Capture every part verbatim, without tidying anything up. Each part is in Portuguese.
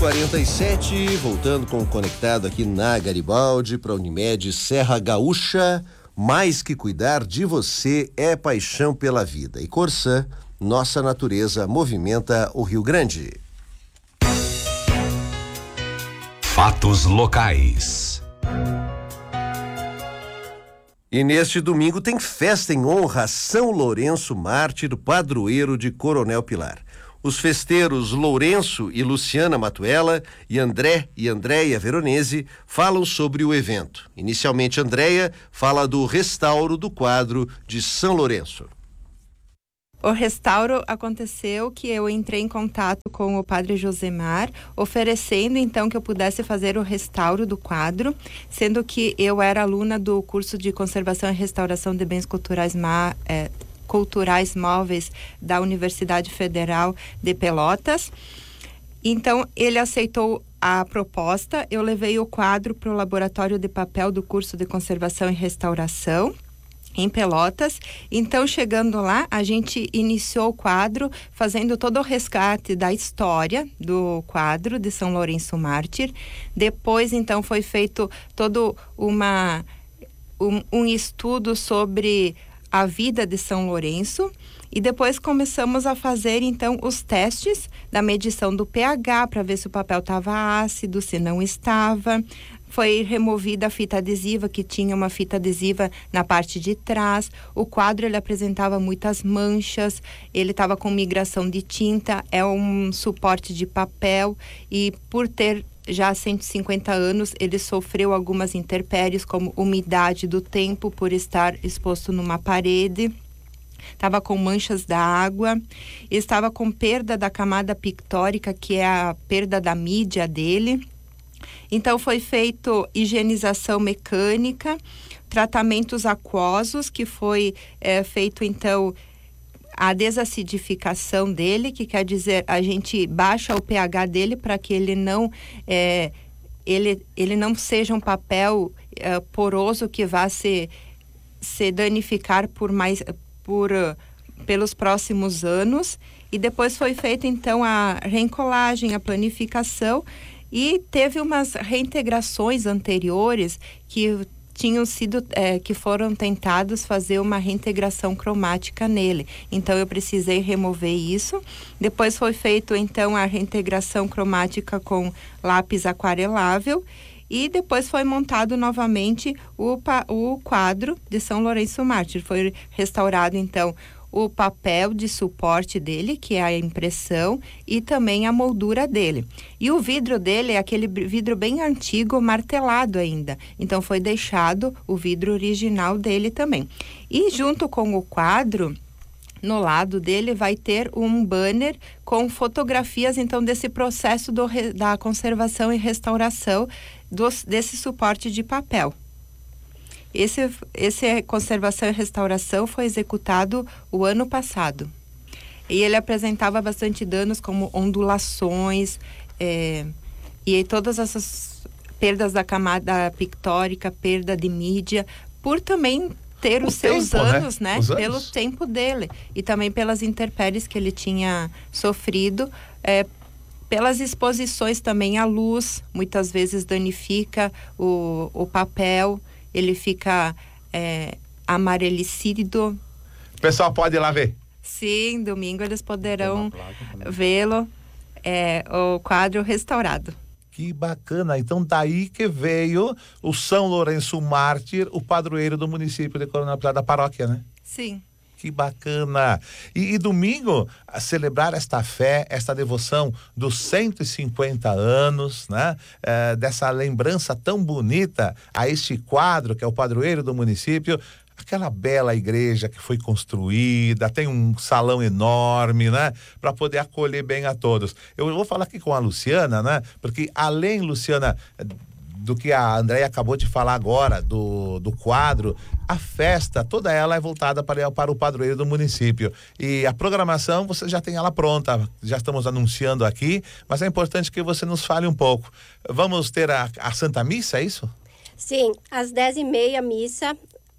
quarenta e sete, voltando com o Conectado aqui na Garibaldi para Unimed Serra Gaúcha. Mais que cuidar de você é paixão pela vida. E Corsã, nossa natureza movimenta o Rio Grande. Fatos locais. E neste domingo tem festa em honra a São Lourenço Mártir, padroeiro de Coronel Pilar. Os festeiros Lourenço e Luciana Matuela e André e Andréia Veronese falam sobre o evento. Inicialmente, Andréia fala do restauro do quadro de São Lourenço. O restauro aconteceu que eu entrei em contato com o padre Josemar, oferecendo então que eu pudesse fazer o restauro do quadro, sendo que eu era aluna do curso de Conservação e Restauração de Bens Culturais Ma, é, Culturais Móveis da Universidade Federal de Pelotas. Então, ele aceitou a proposta, eu levei o quadro para o laboratório de papel do curso de Conservação e Restauração, em Pelotas. Então, chegando lá, a gente iniciou o quadro, fazendo todo o resgate da história do quadro de São Lourenço Mártir. Depois, então, foi feito todo uma, um, um estudo sobre a vida de São Lourenço, e depois começamos a fazer então os testes da medição do pH para ver se o papel estava ácido, se não estava. Foi removida a fita adesiva, que tinha uma fita adesiva na parte de trás. O quadro ele apresentava muitas manchas, ele estava com migração de tinta, é um suporte de papel, e por ter já cento e cinquenta anos, ele sofreu algumas intempéries, como umidade do tempo por estar exposto numa parede. Estava com manchas da água, estava com perda da camada pictórica, que é a perda da mídia dele. Então foi feito higienização mecânica, tratamentos aquosos, que foi é, feito então a desacidificação dele, que quer dizer, a gente baixa o pH dele para que ele não é, ele, ele não seja um papel é, poroso que vá se, se danificar por mais por, pelos próximos anos. E depois foi feita então a reencolagem, a planificação, e teve umas reintegrações anteriores que tinham sido, é, que foram tentados fazer uma reintegração cromática nele. Então eu precisei remover isso. Depois foi feito então a reintegração cromática com lápis aquarelável, e depois foi montado novamente o, o quadro de São Lourenço Mártir. Foi restaurado então o papel de suporte dele, que é a impressão, e também a moldura dele. E o vidro dele é aquele vidro bem antigo, martelado ainda. Então foi deixado o vidro original dele também. E junto com o quadro, no lado dele vai ter um banner com fotografias então desse processo do, da conservação e restauração dos, desse suporte de papel. Esse, esse conservação e restauração foi executado o ano passado. E ele apresentava bastante danos, como ondulações, é, e todas essas perdas da camada pictórica, perda de mídia, por também ter o os seus tempo, anos, né? né? Pelo anos. tempo dele. E também pelas intempéries que ele tinha sofrido, é, pelas exposições também à luz, muitas vezes danifica o, o papel. Ele fica é, amarelecido. O pessoal pode ir lá ver? Sim, domingo eles poderão vê-lo, é, o quadro restaurado. Que bacana, então daí que veio o São Lourenço Mártir, o padroeiro do município de Coronel Pilar, da paróquia, né? Sim. Que bacana. E, e domingo, a celebrar esta fé, esta devoção dos cento e cinquenta anos, né? É, dessa lembrança tão bonita a este quadro, que é o padroeiro do município, aquela bela igreja que foi construída, tem um salão enorme, né? Para poder acolher bem a todos. Eu vou falar aqui com a Luciana, né? Porque além, Luciana, do que a Andréia acabou de falar agora, do, do quadro, a festa, toda ela é voltada para, para o padroeiro do município. E a programação, você já tem ela pronta, já estamos anunciando aqui, mas é importante que você nos fale um pouco. Vamos ter a, a Santa Missa, é isso? Sim, às dez e meia, missa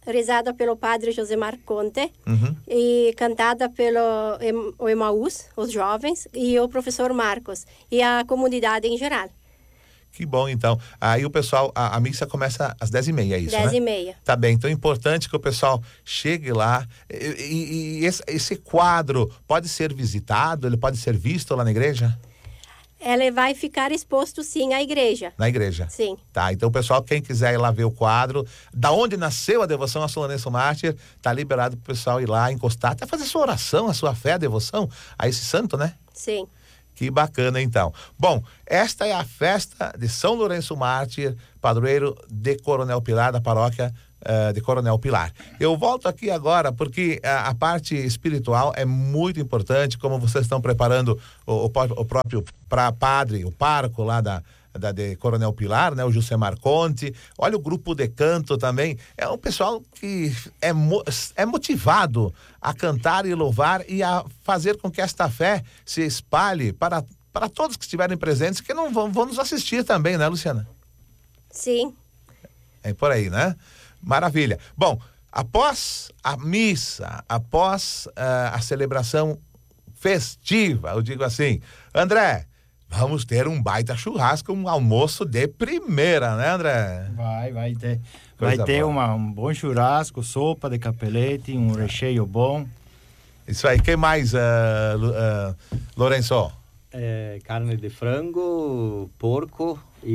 rezada pelo padre Josemar Conte, Uhum. e cantada pelo Em- o Emaús, os jovens, e o professor Marcos, e a comunidade em geral. Que bom, então. Aí o pessoal, a, a missa começa às dez e meia, é isso, Dez né? e meia. Tá bem, então é importante que o pessoal chegue lá. E, e- e esse, esse quadro pode ser visitado, ele pode ser visto lá na igreja? Ele vai ficar exposto, sim, à igreja. Na igreja. Sim. Tá, então o pessoal, quem quiser ir lá ver o quadro, da onde nasceu a devoção a São Lourenço Mártir, tá liberado pro pessoal ir lá, encostar, até fazer sua oração, a sua fé, a devoção a esse santo, né? Sim. Que bacana, então. Bom, esta é a festa de São Lourenço Mártir, padroeiro de Coronel Pilar, da paróquia uh, de Coronel Pilar. Eu volto aqui agora porque a, a parte espiritual é muito importante, como vocês estão preparando o, o, o próprio pra padre, o pároco lá da, da de Coronel Pilar, né? O Jusemar Conte. Olha o grupo de canto também. É um pessoal que é, mo, é motivado a cantar e louvar e a fazer com que esta fé se espalhe para, para todos que estiverem presentes, que não vão, vão nos assistir também, né, Luciana? Sim. É por aí, né? Maravilha. Bom, após a missa, após uh, a celebração festiva, eu digo assim, André, vamos ter um baita churrasco, um almoço de primeira, né, André? Vai, vai ter. Coisa vai ter boa. uma, um bom churrasco, sopa de capelete, um recheio bom. Isso aí. Quem mais, uh, uh, Lourenço? É, carne de frango, porco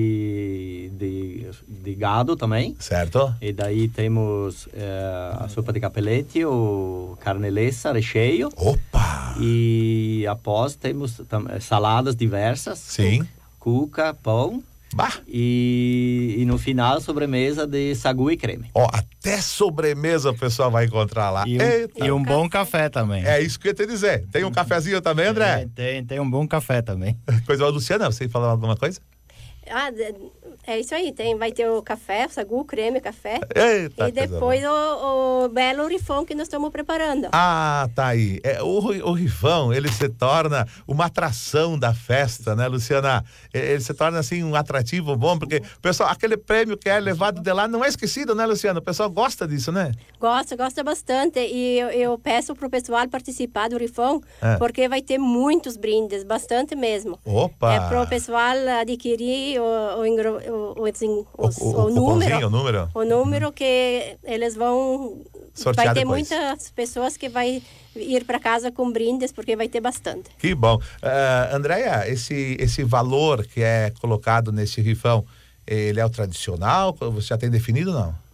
e de, de gado também. Certo? E daí temos é, a sopa de capelete, o carne lessa, recheio. Opa! E após temos tam, saladas diversas. Sim. Cuca, pão. Bah! E, e no final, sobremesa de sagu e creme. Ó, até sobremesa o pessoal vai encontrar lá. E um, Eita. e um bom café também. É isso que eu ia te dizer. Tem um cafezinho também, André? É, tem, tem um bom café também. Coisa, Luciana, você ia falar alguma coisa? Ah, é isso aí. Tem, vai ter o café, o sagu, creme, café. Eita, e depois o, o belo rifão que nós estamos preparando. Ah, tá aí. É, o, o rifão, ele se torna uma atração da festa, né, Luciana? Ele se torna, assim, um atrativo bom, porque o pessoal, aquele prêmio que é levado de lá não é esquecido, né, Luciana? O pessoal gosta disso, né? Gosta, gosta bastante. E eu, eu peço pro pessoal participar do rifão, É. porque vai ter muitos brindes, bastante mesmo. Opa! É pro pessoal adquirir o, o, ingro- o, o, assim, O, os- o, o o número. cupomzinho, o número? O número que eles vão... Sortear vai ter depois. muitas pessoas que vai ir para casa com brindes, porque vai ter bastante. Que bom. Uh, Andréia, esse, esse valor que é colocado nesse rifão, ele é o tradicional? Você já tem definido ou não?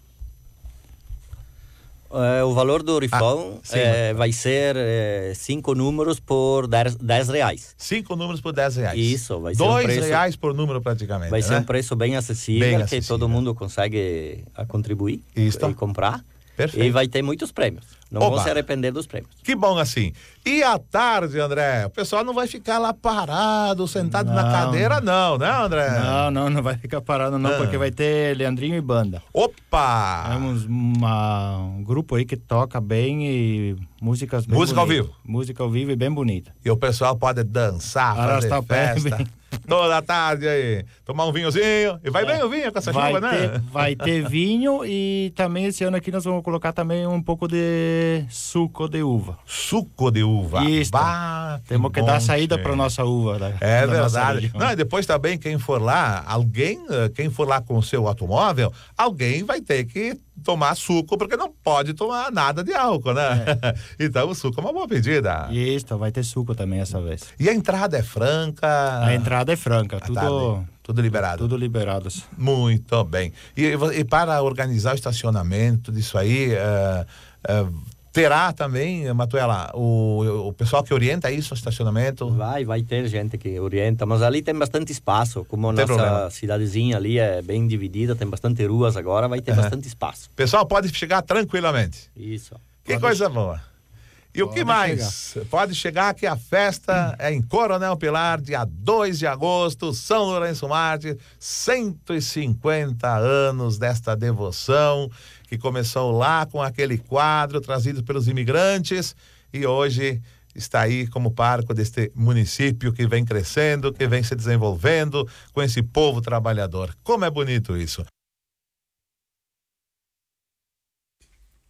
É, o valor do rifão Ah, sim, é, vai ser é, cinco números por dez, dez reais. Cinco números por dez reais. Isso, vai ser um Dois preço- reais por número praticamente, Vai né? ser um preço bem acessível, Bem que acessível. todo mundo consegue a contribuir Isto. e comprar. Perfeito. E vai ter muitos prêmios. Não Oba. vão se arrepender dos prêmios. Que bom assim. E à tarde, André? O pessoal não vai ficar lá parado, sentado na Não. cadeira, não, né, André? Não, não, não vai ficar parado não, Ah. porque vai ter Leandrinho e banda. Opa! Temos uma, um grupo aí que toca bem e músicas bem Música ao bonitas. vivo. Música ao vivo e bem bonita. E o pessoal pode dançar, fazer Arrastar o pé, festa. bem. Toda a tarde aí. Tomar um vinhozinho. E vai bem o vinho com essa Vai chuva, ter, né? vai ter vinho e também esse ano aqui nós vamos colocar também um pouco de suco de uva. Suco de uva. Isso. Bah, Temos que bom, dar saída tchê. para nossa uva. Da, É da nossa verdade. região. Não, e depois também, quem for lá, alguém, eh, quem for lá com o seu automóvel, alguém vai ter que tomar suco, porque não pode tomar nada de álcool, né? Então o suco é uma boa pedida. E, Isso, vai ter suco também essa vez. a entrada é franca? A entrada é franca, Ah, tudo, tá, tudo liberado. tudo liberado. Muito bem. E, e para organizar o estacionamento disso aí, eh, eh, terá também, Matuela, o, o pessoal que orienta isso, o estacionamento? Vai, vai ter gente que orienta, mas ali tem bastante espaço. Como a Não tem nossa problema. cidadezinha ali é bem dividida, tem bastante ruas agora, vai ter Aham. bastante espaço. O pessoal pode chegar tranquilamente. Isso. Que Pode coisa boa. E o que Pode mais? Pode chegar que a festa é em Coronel Pilar, dia dois de agosto, São Lourenço Mártir, cento e cinquenta anos desta devoção, que começou lá com aquele quadro trazido pelos imigrantes e hoje está aí como pároco deste município que vem crescendo, que vem se desenvolvendo com esse povo trabalhador. Como é bonito isso.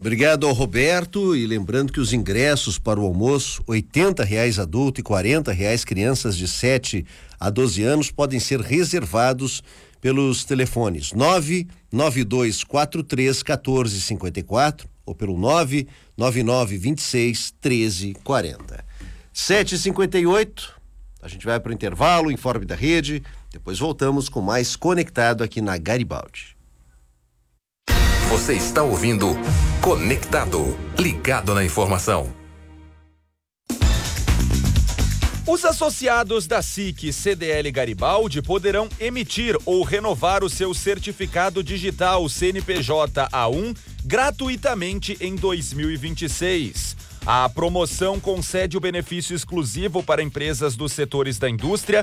Obrigado ao Roberto, e lembrando que os ingressos para o almoço, oitenta reais adulto e quarenta reais crianças de sete a doze anos, podem ser reservados pelos telefones nove nove dois quatro três um quatro cinco quatro ou pelo nove nove nove dois seis um três quatro zero. sete e cinquenta e oito, a gente vai para o intervalo, Informe da Rede, depois voltamos com mais Conectado aqui na Garibaldi. Você está ouvindo Conectado, ligado na informação. Os associados da S I C C D L Garibaldi poderão emitir ou renovar o seu certificado digital C N P J A um gratuitamente em dois mil e vinte e seis. A promoção concede o benefício exclusivo para empresas dos setores da indústria,